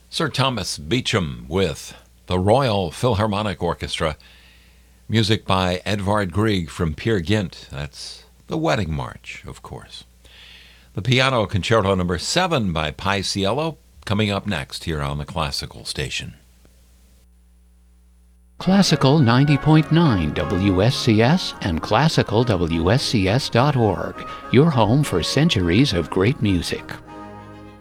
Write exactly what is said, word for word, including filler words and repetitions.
Sir Thomas Beecham with the Royal Philharmonic Orchestra. Music by Edvard Grieg from Peer Gynt. That's the Wedding March, of course. The Piano Concerto number seven by Paisiello coming up next here on the Classical Station. Classical ninety point nine W S C S and classical W S C S dot org, your home for centuries of great music.